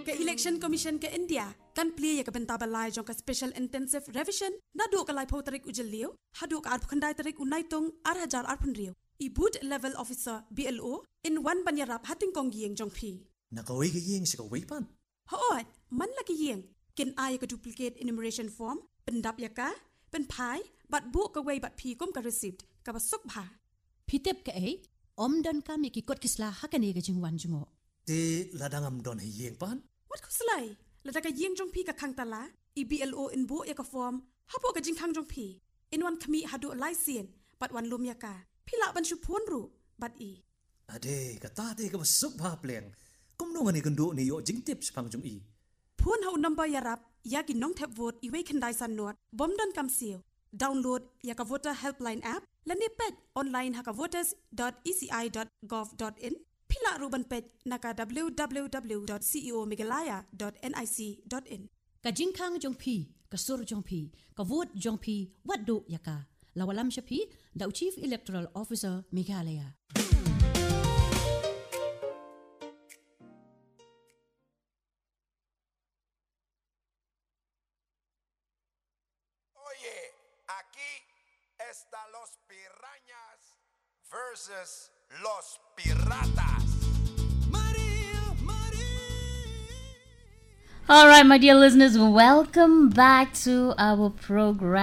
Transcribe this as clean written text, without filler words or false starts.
ke election commission ke India kan plia ya ke benta balai jong ke special intensive revision na do kalai pho tarik ujeliu hadu ka arp khandai tarik unaitung 8,000 riu I boot level officer BLO in one banyarap hating kong gieng jong phi nakaway ka yeng sa kaway pan hoot man laki yeng kin ay ka duplicate enumeration form pendap ya ka pen phai bat bu ka way bat phi kom ka receipt ka basuk bha Pitep ka ay omdan kami kikot kisla hakane ka jingwan jungo te ladangam don hay yeng pan what kuslai lada ka yeng jong phi ka khang tala I BLO in bu ya ka form hapo ka jing khang jong phi in one kami hadu license bat wan lum ya ka phila ban shu phon ru bat I ade ka ta te ka basuk bha pleng kom no ngani kan do ni yo jing tip spang jong I phon hau number yarap ya ki nong thep vote I we khandai san not bom don kam siu download ya ka voter helpline app lani pet online ha ka voters.eci.gov.in phila ru ban pet naka www.ceomigalaya.nic.in ka jingkhang jong phi ka sur jong phi ka vote jong phi wat do yaka lawalam shapi the chief electoral officer Meghalaya Aquí están los pirañas versus los piratas. All right, my dear listeners, welcome back to our program.